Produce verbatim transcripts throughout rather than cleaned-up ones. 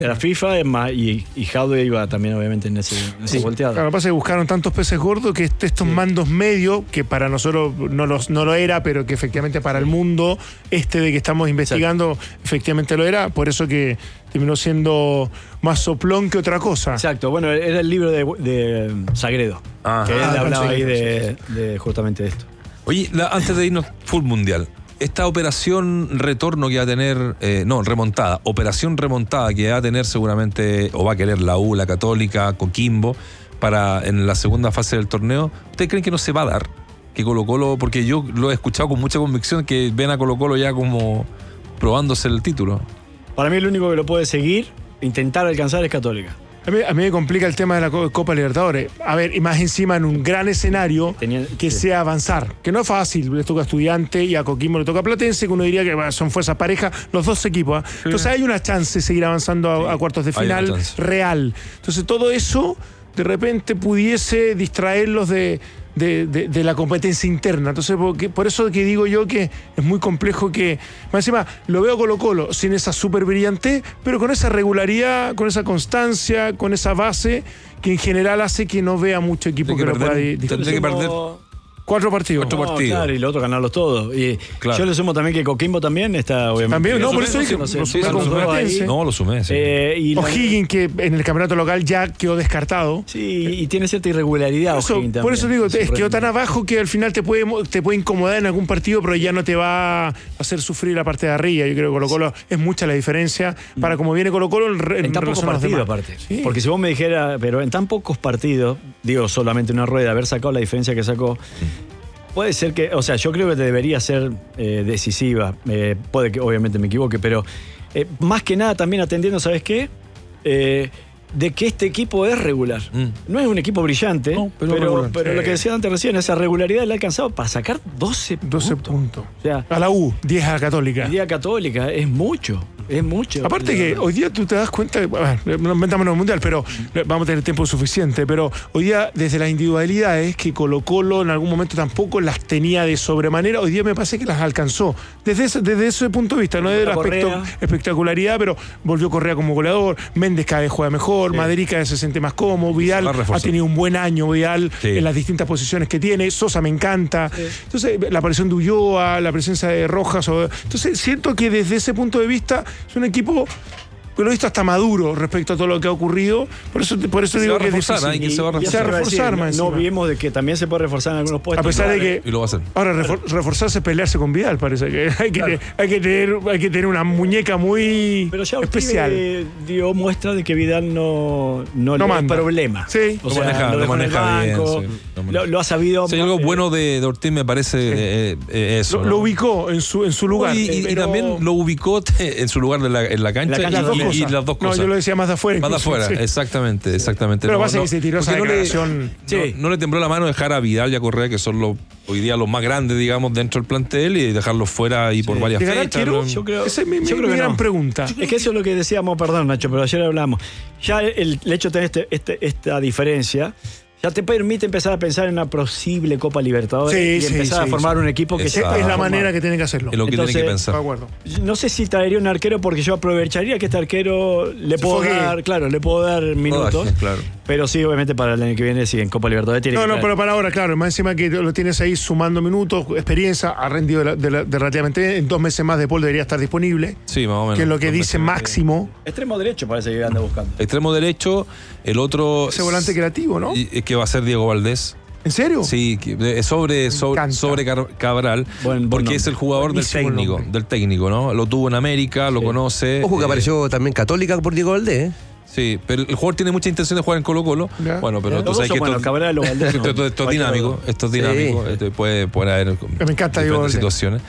de la FIFA, es más, y, y Jaude iba también obviamente en ese, en ese Sí. volteado. Claro, lo que pasa es que buscaron tantos peces gordos que estos Sí. mandos medios, que para nosotros no, los, no lo era, pero que efectivamente para el mundo, este de que estamos investigando, efectivamente lo era, por eso que terminó siendo más soplón que otra cosa. Exacto, bueno, era el libro de, de Sagredo, Ah. que él Ah, hablaba ahí conseguí, de, de justamente de esto. Oye, la- antes de irnos full mundial, esta operación retorno que va a tener, eh, no, remontada, operación remontada que va a tener seguramente, o va a querer la U, la Católica, Coquimbo, para en la segunda fase del torneo, ¿ustedes creen que no se va a dar? Que Colo Colo, porque yo lo he escuchado con mucha convicción, que ven a Colo Colo ya como probándose el título. Para mí el único que lo puede seguir, intentar alcanzar es Católica. A mí, a mí me complica el tema de la Co- Copa Libertadores. A ver, y más encima en un gran escenario Tenía- que sí. sea avanzar, que no es fácil. Les toca a Estudiante y a Coquimbo le toca a Platense, que uno diría que bueno, son fuerzas pareja los dos equipos. ¿eh? Entonces hay una chance de seguir avanzando a, a cuartos de hay una final chance. real. Entonces todo eso de repente pudiese distraerlos de, de, de- de la competencia interna. Entonces porque, por eso que digo yo que es muy complejo que, más encima, lo veo Colo Colo sin esa super brillante, pero con esa regularidad, con esa constancia, con esa base que en general hace que no vea mucho equipo Tendría que, que lo pueda perder- di- tendría que perder Cuatro partidos. Cuatro No, partidos. claro, y lo otro ganarlos todos. Y Claro. yo le sumo también que Coquimbo también está, obviamente. También, no, Lo por sumé, eso dije, lo lo sumé, sumé sí, con lo sumé. Platense. No, lo sumé, sí. Eh, y la- O'Higgins, que en el campeonato local ya quedó descartado. Sí, y tiene cierta irregularidad. Por eso, O'Higgins por eso también. digo, es Sí, quedó tan abajo que al final te puede, te puede incomodar en algún partido, pero ya no te va a hacer sufrir la parte de arriba. Yo creo que Colo Colo es mucha la diferencia para como viene Colo Colo en, re- En tan pocos relación a los partidos, demás. aparte. Sí. Porque si vos me dijeras, pero en tan pocos partidos, digo solamente una rueda, haber sacado la diferencia que sacó, puede ser que, o sea, yo creo que debería ser eh, decisiva. Eh, puede que obviamente me equivoque, pero eh, más que nada también atendiendo, ¿sabes qué? Eh, de que este equipo es regular. Mm. No es un equipo brillante, No, pero pero, regular. pero lo Sí. que decía antes recién, esa regularidad le ha alcanzado para sacar doce, doce puntos. puntos. O sea, A la U, diez a la Católica. la Liga Católica es mucho, es mucho. Aparte que hoy día tú te das cuenta, bueno, no metámonos en el mundial, pero vamos a tener tiempo suficiente, pero hoy día desde las individualidades que Colo Colo en algún momento tampoco las tenía de sobremanera, hoy día me parece que las alcanzó. Desde ese, desde ese punto de vista, no desde el aspecto Correa. espectacularidad, pero volvió Correa como goleador, Méndez cada vez juega mejor, Sí. Madrid cada vez se siente más cómodo, Vidal va a reforzar. ha tenido un buen año, Vidal Sí. en las distintas posiciones que tiene, Sosa me encanta. Entonces, la aparición de Ulloa, la presencia de Rojas, o- entonces siento que desde ese punto de vista es un equipo que lo he visto hasta maduro respecto a todo lo que ha ocurrido. Por eso, por eso Se digo va a que es reforzar, difícil. ¿eh? Que se va a Y- y Se va a eso te iba reforzar decir, más No encima. vimos de que también se puede reforzar en algunos puestos. A pesar de que Y lo va a hacer. ahora refor- reforzarse es pelearse con Vidal, parece que hay que, Claro. hay que tener hay que tener una muñeca muy Pero ya especial. Urquibe dio muestra de que Vidal no, no, No le da manda. problema. Sí. O Lo sea, maneja- lo lo dejó en el maneja bien, banco, sí, lo maneja. lo, lo ha sabido. Sí, algo eh, bueno de, de Ortiz me parece eh, eh, eso. Lo, ¿no? lo ubicó en su en su lugar. Y, y- y pero- también lo ubicó en su lugar de la, en la cancha, En la cancha y, las dos y- cosas. y las dos cosas. No, yo lo decía más de afuera. Más de incluso, afuera, sí. exactamente, exactamente. Pero pasa que se tiró esa porque no le- declaración. Sí. No, no le tembló la mano dejar a Vidal y a Correa, que son los hoy día los más grandes, digamos, dentro del plantel, y dejarlos fuera ahí por varias ¿Llegará fechas. arquero? ¿no? Yo creo, Esa es mi, mi- yo creo mi que gran no. pregunta. Es que eso es lo que decíamos, perdón Nacho, pero ayer hablamos. Ya el, el hecho de tener este, este- esta diferencia ya te permite empezar a pensar en una posible Copa Libertadores Sí, y sí, empezar sí, a formar sí. un equipo que Exacto. sepa Es la formar. manera que tienen que hacerlo. Es lo que Entonces, tiene que De pensar. acuerdo. No sé si traería un arquero porque yo aprovecharía que este arquero le Se puedo foguee. dar, claro, le puedo dar minutos. Rodaje, claro. Pero sí, obviamente para el año que viene, sí, en Copa Libertadores tiene No, que no, traer. pero para ahora, claro, más encima que lo tienes ahí sumando minutos, experiencia, ha rendido de, la- de la- de relativamente bien. En dos meses más de Paul debería estar disponible, Sí, más o menos. que es lo que Dos dice meses. máximo. Extremo derecho parece que anda buscando. Extremo derecho, el otro. Ese volante creativo, ¿no? y- y que va a ser Diego Valdés. ¿En serio? Sí, que- eh, sobre, sobre, encanta. sobre Car- Cabral, Buen- buen porque nombre. es el jugador del Buenísimo técnico, nombre. del técnico, ¿no? Lo tuvo en América, lo Sí. conoce. Ojo que eh, apareció también Católica por Diego Valdés, ¿eh? Sí, pero el jugador tiene mucha intención de jugar en Colo Colo. Ya. Bueno, pero Los tú dos sabes son que buenos, esto, Cabral o Valdés, esto, no. esto- esto es Cualquiera de los dinámico, dos. esto es Sí. dinámico, esto puede, puede haber Me encanta Diego diferentes Valdés. situaciones.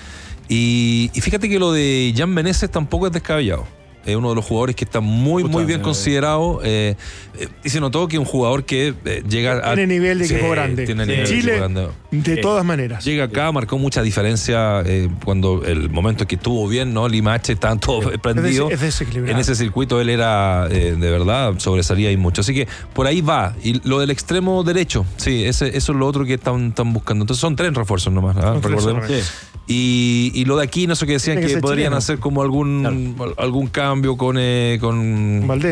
Y, y fíjate que lo de Jan Meneses tampoco es descabellado. Es uno de los jugadores que está muy, Puta, muy bien eh. considerado. Eh, eh, y se notó que un jugador que eh, llega a. Tiene nivel de equipo Sí, grande. tiene Sí. nivel de Chile, equipo grande. de Sí. todas maneras. Llega acá, marcó mucha diferencia eh, cuando el momento que estuvo bien, ¿no? Limache, tanto prendido. Es des- es desequilibrado. En ese circuito él era, eh, de verdad, sobresalía y mucho. Así que por ahí va. Y lo del extremo derecho, sí, ese, eso es lo otro que están, están buscando. Entonces son tres refuerzos nomás, ¿ah? Son tres Recordemos. solamente. Sí. Y, y lo de aquí, no sé qué decían Tiene que que, ser podrían chileno. hacer como algún, algún cambio con, eh, con Valdés.